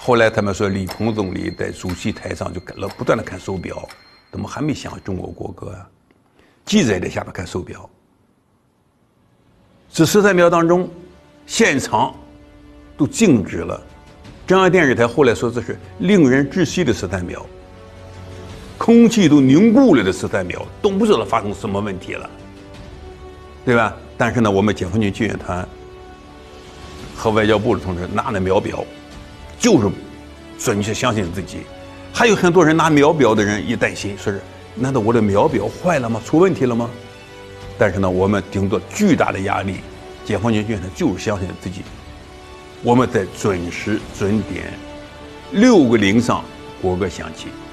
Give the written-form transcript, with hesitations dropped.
后来他们说李鹏总理在主席台上就不断的看手表，怎么还没响中国国歌啊？记者也在下面看手表。这13秒当中，现场都静止了。中央电视台后来说这是令人窒息的13秒，空气都凝固了的13秒，都不知道发生什么问题了，对吧？但是呢，我们解放军救援团和外交部的同志拿了秒表，就是准确相信自己。还有很多人拿秒表的人也担心，说是难道我的秒表坏了吗？出问题了吗？但是呢，我们顶着巨大的压力，解放军救援团就是相信自己。我们在准时准点6个0上国歌响起。